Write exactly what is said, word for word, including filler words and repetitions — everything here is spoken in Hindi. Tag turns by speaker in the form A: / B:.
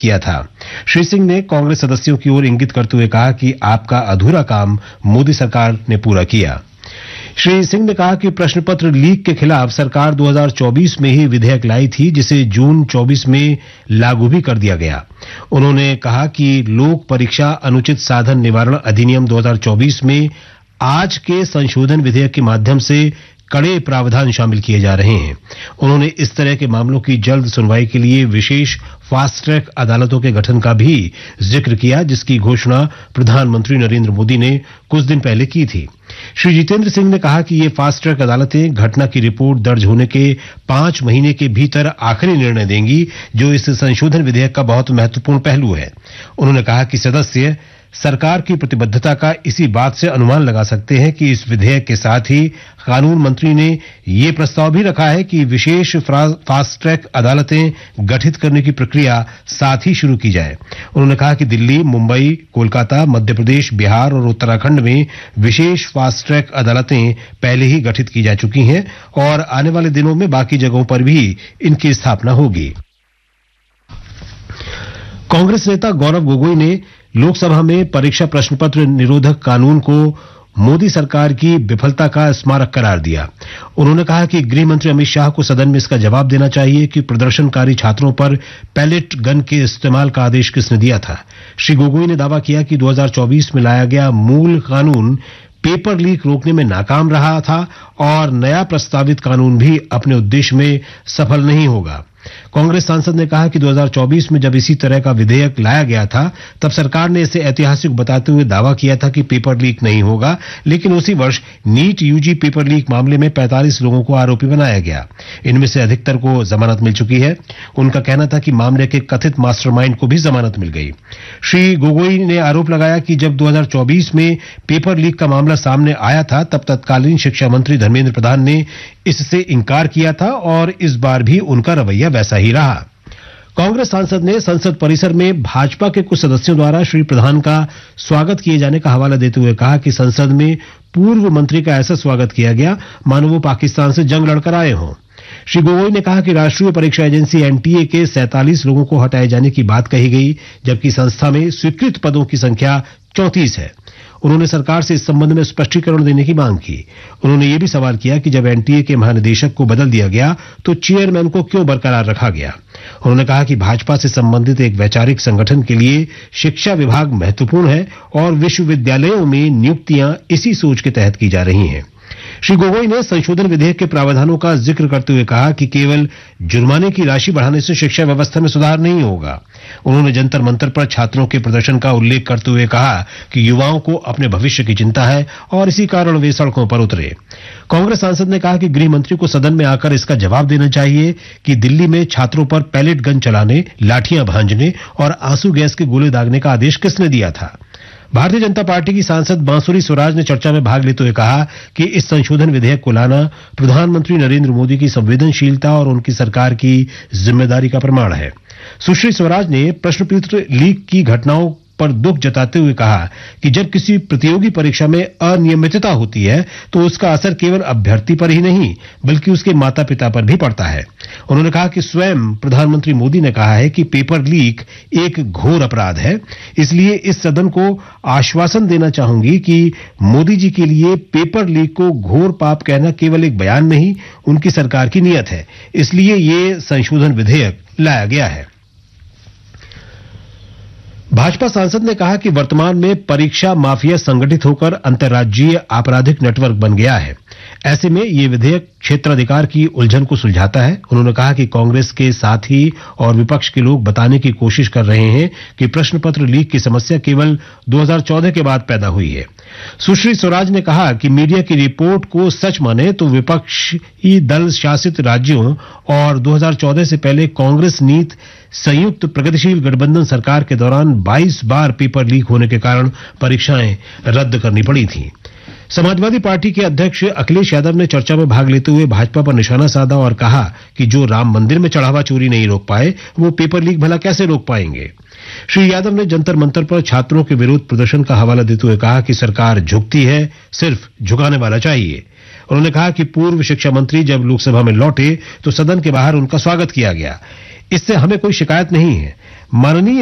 A: किया था। श्री सिंह ने कांग्रेस सदस्यों की ओर इंगित करते हुए कहा कि आपका अधूरा काम मोदी सरकार ने पूरा किया। श्री सिंह ने कहा कि प्रश्न पत्र लीक के खिलाफ सरकार दो हज़ार चौबीस में ही विधेयक लाई थी, जिसे जून चौबीस में लागू भी कर दिया गया। उन्होंने कहा कि लोक परीक्षा अनुचित साधन निवारण अधिनियम दो हज़ार चौबीस में आज के संशोधन विधेयक के माध्यम से कड़े प्रावधान शामिल किए जा रहे हैं। उन्होंने इस तरह के मामलों की जल्द सुनवाई के लिए विशेष फास्ट ट्रैक अदालतों के गठन का भी जिक्र किया, जिसकी घोषणा प्रधानमंत्री नरेंद्र मोदी ने कुछ दिन पहले की थी। श्री जितेंद्र सिंह ने कहा कि ये फास्ट ट्रैक अदालतें घटना की रिपोर्ट दर्ज होने के पांच महीने के भीतर आखिरी निर्णय देंगी, जो इस संशोधन विधेयक का बहुत महत्वपूर्ण पहलू है। उन्होंने कहा कि सदस्य सरकार की प्रतिबद्धता का इसी बात से अनुमान लगा सकते हैं कि इस विधेयक के साथ ही कानून मंत्री ने ये प्रस्ताव भी रखा है कि विशेष फास्ट ट्रैक अदालतें गठित करने की प्रक्रिया साथ ही शुरू की जाए। उन्होंने कहा कि दिल्ली, मुंबई, कोलकाता, मध्य प्रदेश, बिहार और उत्तराखंड में विशेष फास्ट ट्रैक अदालतें पहले ही गठित की जा चुकी हैं और आने वाले दिनों में बाकी जगहों पर भी इनकी स्थापना होगी। कांग्रेस नेता गौरव गोगोई ने लोकसभा में परीक्षा प्रश्न पत्र निरोधक कानून को मोदी सरकार की विफलता का स्मारक करार दिया। उन्होंने कहा कि गृह मंत्री अमित शाह को सदन में इसका जवाब देना चाहिए कि प्रदर्शनकारी छात्रों पर पैलेट गन के इस्तेमाल का आदेश किसने दिया था। श्री गोगोई ने दावा किया कि दो हज़ार चौबीस में लाया गया मूल कानून पेपर लीक रोकने में नाकाम रहा था और नया प्रस्तावित कानून भी अपने उद्देश्य में सफल नहीं होगा। कांग्रेस सांसद ने कहा कि दो हज़ार चौबीस में जब इसी तरह का विधेयक लाया गया था, तब सरकार ने इसे ऐतिहासिक बताते हुए दावा किया था कि पेपर लीक नहीं होगा, लेकिन उसी वर्ष नीट यूजी पेपर लीक मामले में पैंतालीस लोगों को आरोपी बनाया गया। इनमें से अधिकतर को जमानत मिल चुकी है। उनका कहना था कि मामले के कथित मास्टरमाइंड को भी जमानत मिल गई। श्री गोगोई ने आरोप लगाया कि जब दो हज़ार चौबीस में पेपर लीक का मामला सामने आया था, तब तत्कालीन शिक्षा मंत्री धर्मेंद्र प्रधान ने इससे इंकार किया था और इस बार भी उनका रवैया वैसा ही रहा। कांग्रेस सांसद ने संसद परिसर में भाजपा के कुछ सदस्यों द्वारा श्री प्रधान का स्वागत किए जाने का हवाला देते हुए कहा कि संसद में पूर्व मंत्री का ऐसा स्वागत किया गया मानो वो पाकिस्तान से जंग लड़कर आए हों। श्री गोगोई ने कहा कि राष्ट्रीय परीक्षा एजेंसी एनटीए के सैंतालीस लोगों को हटाए जाने की बात कही गई, जबकि संस्था में स्वीकृत पदों की संख्या चौंतीस है। उन्होंने सरकार से इस संबंध में स्पष्टीकरण देने की मांग की। उन्होंने ये भी सवाल किया कि जब एनटीए के महानिदेशक को बदल दिया गया तो चेयरमैन को क्यों बरकरार रखा गया। उन्होंने कहा कि भाजपा से संबंधित एक वैचारिक संगठन के लिए शिक्षा विभाग महत्वपूर्ण है और विश्वविद्यालयों में नियुक्तियां इसी सोच के तहत की जा रही हैं। श्री गोगोई ने संशोधन विधेयक के प्रावधानों का जिक्र करते हुए कहा कि केवल जुर्माने की राशि बढ़ाने से शिक्षा व्यवस्था में सुधार नहीं होगा। उन्होंने जंतर मंतर पर छात्रों के प्रदर्शन का उल्लेख करते हुए कहा कि युवाओं को अपने भविष्य की चिंता है और इसी कारण वे सड़कों पर उतरे। कांग्रेस सांसद ने कहा कि गृह मंत्री को सदन में आकर इसका जवाब देना चाहिए कि दिल्ली में छात्रों पर पैलेट गन चलाने, लाठियां भांजने और आंसू गैस के गोले दागने का आदेश किसने दिया था। भारतीय जनता पार्टी की सांसद बांसुरी स्वराज ने चर्चा में भाग लेते हुए कहा कि इस संशोधन विधेयक को लाना प्रधानमंत्री नरेंद्र मोदी की संवेदनशीलता और उनकी सरकार की जिम्मेदारी का प्रमाण है। सुश्री स्वराज ने प्रश्न पत्र लीक की घटनाओं पर दुख जताते हुए कहा कि जब किसी प्रतियोगी परीक्षा में अनियमितता होती है तो उसका असर केवल अभ्यर्थी पर ही नहीं बल्कि उसके माता पिता पर भी पड़ता है। उन्होंने कहा कि स्वयं प्रधानमंत्री मोदी ने कहा है कि पेपर लीक एक घोर अपराध है, इसलिए इस सदन को आश्वासन देना चाहूंगी कि मोदी जी के लिए पेपर लीक को घोर पाप कहना केवल एक बयान नहीं, उनकी सरकार की नीयत है। इसलिए ये संशोधन विधेयक लाया गया है। भाजपा सांसद ने कहा कि वर्तमान में परीक्षा माफिया संगठित होकर अंतर्राज्यीय आपराधिक नेटवर्क बन गया है। ऐसे में ये विधेयक क्षेत्राधिकार की उलझन को सुलझाता है। उन्होंने कहा कि कांग्रेस के साथी और विपक्ष के लोग बताने की कोशिश कर रहे हैं कि प्रश्न पत्र लीक की समस्या केवल दो हज़ार चौदह के बाद पैदा हुई है। सुश्री स्वराज ने कहा कि मीडिया की रिपोर्ट को सच माने तो विपक्षी दल शासित राज्यों और दो हज़ार चौदह से पहले कांग्रेस नीत संयुक्त प्रगतिशील गठबंधन सरकार के दौरान बाईस बार पेपर लीक होने के कारण परीक्षाएं रद्द करनी पड़ी थीं। समाजवादी पार्टी के अध्यक्ष अखिलेश यादव ने चर्चा में भाग लेते हुए भाजपा पर निशाना साधा और कहा कि जो राम मंदिर में चढ़ावा चोरी नहीं रोक पाए वो पेपर लीक भला कैसे रोक पाएंगे। श्री यादव ने जंतर मंतर पर छात्रों के विरोध प्रदर्शन का हवाला देते हुए कहा कि सरकार झुकती है, सिर्फ झुकाने वाला चाहिए। उन्होंने कहा कि पूर्व शिक्षा मंत्री जब लोकसभा में लौटे तो सदन के बाहर उनका स्वागत किया गया। इससे हमें कोई शिकायत नहीं है। माननीय